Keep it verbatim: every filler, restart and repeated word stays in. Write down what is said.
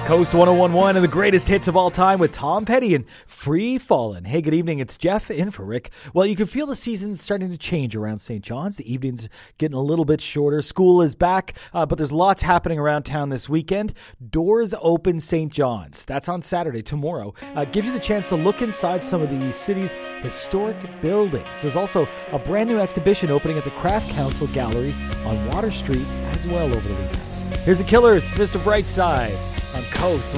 Coast one oh one point one and the greatest hits of all time with Tom Petty and Free Fallin'. Hey, good evening. It's Jeff in for Rick. Well, you can feel the season's starting to change around Saint John's. The evening's getting a little bit shorter. School is back, uh, but there's lots happening around town this weekend. Doors Open Saint John's. That's on Saturday, tomorrow. Uh, gives you the chance to look inside some of the city's historic buildings. There's also a brand new exhibition opening at the Craft Council Gallery on Water Street as well over the weekend. Here's the Killers, Mister Brightside on Coast